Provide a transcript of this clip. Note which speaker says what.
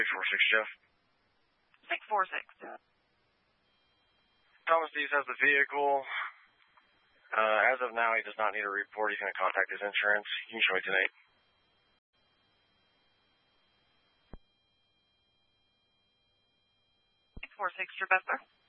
Speaker 1: 646, Jeff.
Speaker 2: 646.
Speaker 1: Thomas Dees has the vehicle. As of now, he does not need a report. He's going to contact his insurance. You can show me tonight.
Speaker 2: 646, your best, sir.